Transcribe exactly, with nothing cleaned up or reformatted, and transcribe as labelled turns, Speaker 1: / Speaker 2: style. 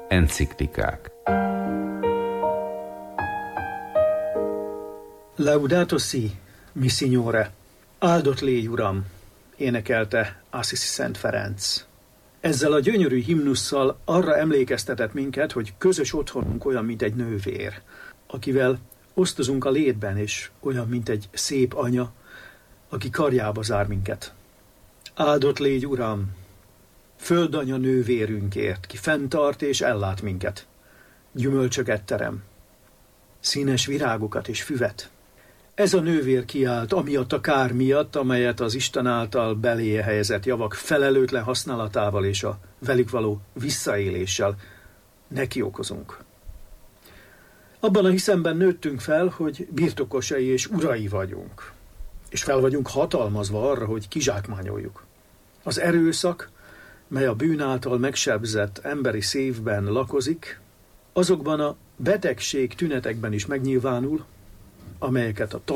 Speaker 1: Enciklikák.
Speaker 2: Laudato si, mi signore, áldott légy, uram, énekelte Assisi Szent Ferenc. Ezzel a gyönyörű himnusszal arra emlékeztetett minket, hogy közös otthonunk olyan, mint egy nővér, akivel osztozunk a létben, és olyan, mint egy szép anya, aki karjába zár minket. Áldott légy, uram, földanya nővérünkért, ki fenntart és ellát minket. Gyümölcsöket terem, színes virágokat és füvet. Ez a nővér kiállt amiatt a kár miatt, amelyet az Isten által beléje helyezett javak felelőtlen használatával és a velük való visszaéléssel neki okozunk. Abban a hiszemben nőttünk fel, hogy birtokosai és urai vagyunk, és fel vagyunk hatalmazva arra, hogy kizsákmányoljuk. Az erőszak, mely a bűn által megsebzett emberi szívben lakozik, azokban a betegség tünetekben is megnyilvánul, amelyeket a